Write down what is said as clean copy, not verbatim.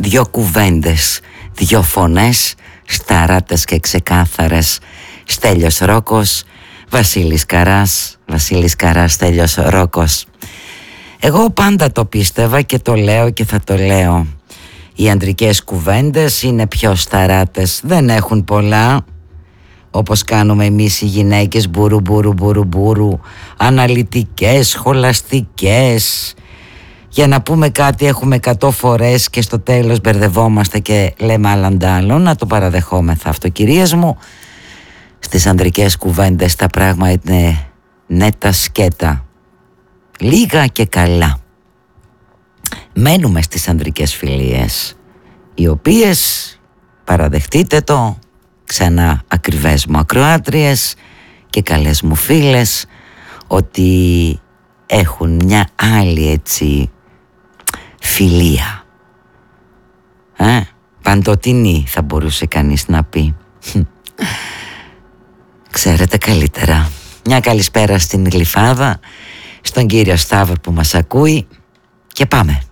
Δυο κουβέντες, δυο φωνές, σταράτες και ξεκάθαρες. Στέλιος Ρόκος, Βασίλης Καράς, Στέλιος Ρόκος. Εγώ πάντα το πίστευα και το λέω και θα το λέω. Οι αντρικές κουβέντες είναι πιο σταράτες, δεν έχουν πολλά. Όπως κάνουμε εμείς οι γυναίκες, μπουρου, αναλυτικές, σχολαστικές. Για να πούμε κάτι έχουμε 100 φορές και στο τέλος μπερδευόμαστε και λέμε άλλαντάλλο. Να το παραδεχόμεθα αυτό, κυρίες μου. Στις ανδρικές κουβέντες τα πράγματα είναι νέτα σκέτα, λίγα και καλά. Μένουμε στις ανδρικές φιλίες, οι οποίες, παραδεχτείτε το, ξανά ακριβές μου ακροάτριες και καλές μου φίλες, ότι έχουν μια άλλη έτσι φιλία, παντοτινή θα μπορούσε κανείς να πει. Ξέρετε καλύτερα. Μια καλησπέρα στην Γλυφάδα, στον κύριο Σταύρο που μας ακούει και πάμε.